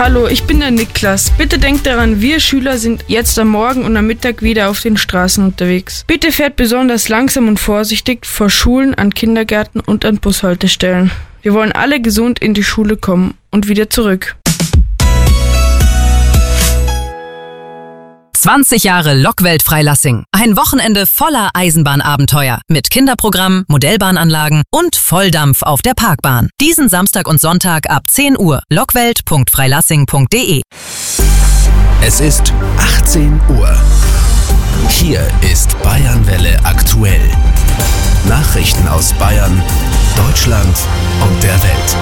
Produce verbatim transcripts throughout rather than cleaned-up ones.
Hallo, ich bin der Niklas. Bitte denkt daran, wir Schüler sind jetzt am Morgen und am Mittag wieder auf den Straßen unterwegs. Bitte fährt besonders langsam und vorsichtig vor Schulen, an Kindergärten und an Bushaltestellen. Wir wollen alle gesund in die Schule kommen und wieder zurück. zwanzig Jahre Lokwelt Freilassing. Ein Wochenende voller Eisenbahnabenteuer mit Kinderprogramm, Modellbahnanlagen und Volldampf auf der Parkbahn. Diesen Samstag und Sonntag ab zehn Uhr. lockwelt punkt freilassing punkt de. Es ist achtzehn Uhr. Hier ist Bayernwelle aktuell. Nachrichten aus Bayern, Deutschland und der Welt.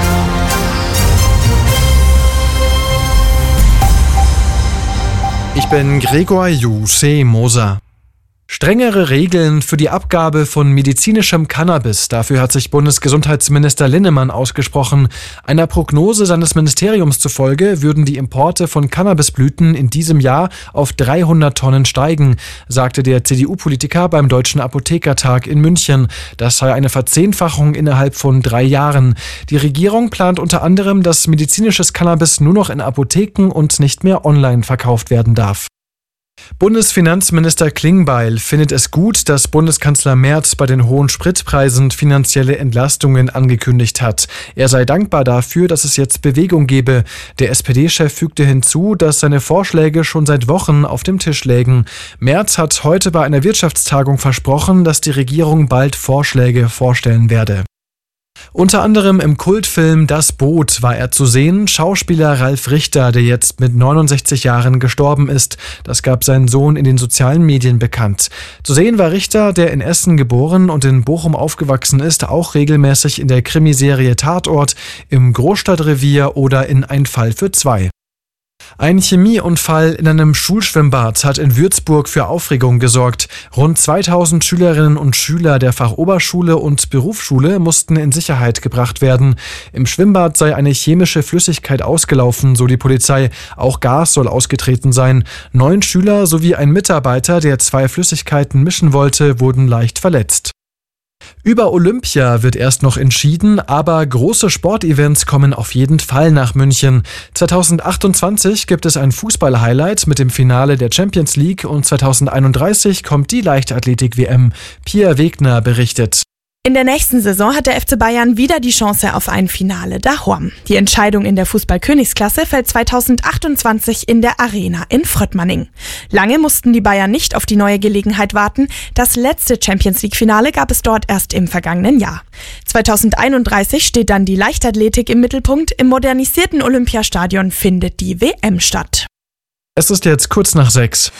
Ich bin Gregor Juseh-Moser. Strengere Regeln für die Abgabe von medizinischem Cannabis. Dafür hat sich Bundesgesundheitsminister Linnemann ausgesprochen. Einer Prognose seines Ministeriums zufolge würden die Importe von Cannabisblüten in diesem Jahr auf dreihundert Tonnen steigen, sagte der C D U-Politiker beim Deutschen Apothekertag in München. Das sei eine Verzehnfachung innerhalb von drei Jahren. Die Regierung plant unter anderem, dass medizinisches Cannabis nur noch in Apotheken und nicht mehr online verkauft werden darf. Bundesfinanzminister Klingbeil findet es gut, dass Bundeskanzler Merz bei den hohen Spritpreisen finanzielle Entlastungen angekündigt hat. Er sei dankbar dafür, dass es jetzt Bewegung gebe. Der S P D-Chef fügte hinzu, dass seine Vorschläge schon seit Wochen auf dem Tisch lägen. Merz hat heute bei einer Wirtschaftstagung versprochen, dass die Regierung bald Vorschläge vorstellen werde. Unter anderem im Kultfilm Das Boot war er zu sehen, Schauspieler Ralf Richter, der jetzt mit neunundsechzig Jahren gestorben ist. Das gab sein Sohn in den sozialen Medien bekannt. Zu sehen war Richter, der in Essen geboren und in Bochum aufgewachsen ist, auch regelmäßig in der Krimiserie Tatort, im Großstadtrevier oder in Ein Fall für zwei. Ein Chemieunfall in einem Schulschwimmbad hat in Würzburg für Aufregung gesorgt. Rund zweitausend Schülerinnen und Schüler der Fachoberschule und Berufsschule mussten in Sicherheit gebracht werden. Im Schwimmbad sei eine chemische Flüssigkeit ausgelaufen, so die Polizei. Auch Gas soll ausgetreten sein. Neun Schüler sowie ein Mitarbeiter, der zwei Flüssigkeiten mischen wollte, wurden leicht verletzt. Über Olympia wird erst noch entschieden, aber große Sportevents kommen auf jeden Fall nach München. zweitausendachtundzwanzig gibt es ein Fußball-Highlight mit dem Finale der Champions League und zweitausendeinunddreißig kommt die Leichtathletik-W M. Pia Wegner berichtet. In der nächsten Saison hat der F C Bayern wieder die Chance auf ein Finale daheim. Die Entscheidung in der Fußball-Königsklasse fällt zweitausendachtundzwanzig in der Arena in Fröttmanning. Lange mussten die Bayern nicht auf die neue Gelegenheit warten. Das letzte Champions-League-Finale gab es dort erst im vergangenen Jahr. zweitausendeinunddreißig steht dann die Leichtathletik im Mittelpunkt. Im modernisierten Olympiastadion findet die W M statt. Es ist jetzt kurz nach sechs.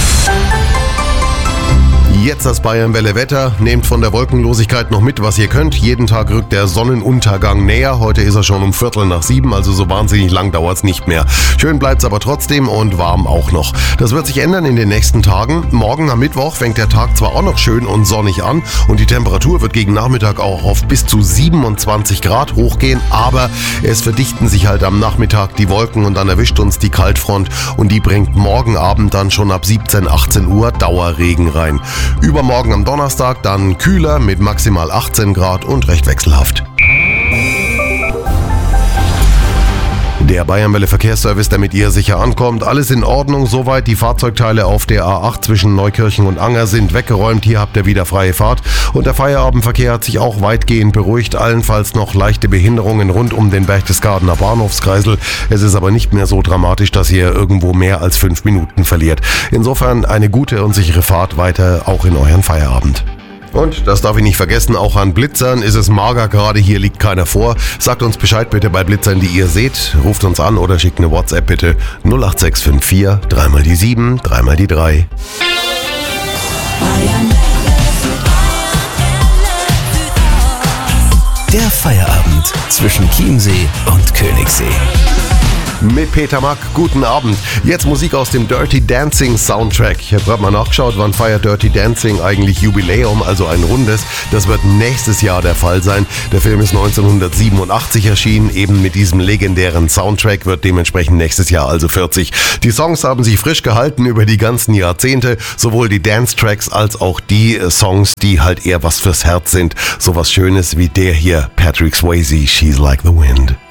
Jetzt das Bayernwelle-Wetter. Nehmt von der Wolkenlosigkeit noch mit, was ihr könnt. Jeden Tag rückt der Sonnenuntergang näher. Heute ist er schon um Viertel nach sieben, also so wahnsinnig lang dauert's nicht mehr. Schön bleibt's aber trotzdem und warm auch noch. Das wird sich ändern in den nächsten Tagen. Morgen am Mittwoch fängt der Tag zwar auch noch schön und sonnig an und die Temperatur wird gegen Nachmittag auch auf bis zu siebenundzwanzig Grad hochgehen, aber es verdichten sich halt am Nachmittag die Wolken und dann erwischt uns die Kaltfront und die bringt morgen Abend dann schon ab siebzehn, achtzehn Uhr Dauerregen rein. Übermorgen am Donnerstag dann kühler mit maximal achtzehn Grad und recht wechselhaft. Der Bayernwelle Verkehrsservice, damit ihr sicher ankommt. Alles in Ordnung, soweit. Die Fahrzeugteile auf der A acht zwischen Neukirchen und Anger sind weggeräumt. Hier habt ihr wieder freie Fahrt. Und der Feierabendverkehr hat sich auch weitgehend beruhigt. Allenfalls noch leichte Behinderungen rund um den Berchtesgadener Bahnhofskreisel. Es ist aber nicht mehr so dramatisch, dass ihr irgendwo mehr als fünf Minuten verliert. Insofern eine gute und sichere Fahrt weiter auch in euren Feierabend. Und, das darf ich nicht vergessen, auch an Blitzern ist es mager gerade, hier liegt keiner vor. Sagt uns Bescheid bitte bei Blitzern, die ihr seht. Ruft uns an oder schickt eine WhatsApp bitte. null acht sechs fünf vier, dreimal die sieben, dreimal die drei. Der Feierabend zwischen Chiemsee und Königssee. Mit Peter Mack, guten Abend. Jetzt Musik aus dem Dirty Dancing Soundtrack. Ich habe gerade mal nachgeschaut, wann feiert Dirty Dancing eigentlich Jubiläum, also ein rundes. Das wird nächstes Jahr der Fall sein. Der Film ist neunzehnhundertsiebenundachtzig erschienen, eben mit diesem legendären Soundtrack, wird dementsprechend nächstes Jahr also vierzig. Die Songs haben sich frisch gehalten über die ganzen Jahrzehnte, sowohl die Dance-Tracks als auch die Songs, die halt eher was fürs Herz sind. Sowas Schönes wie der hier, Patrick Swayze, She's Like the Wind.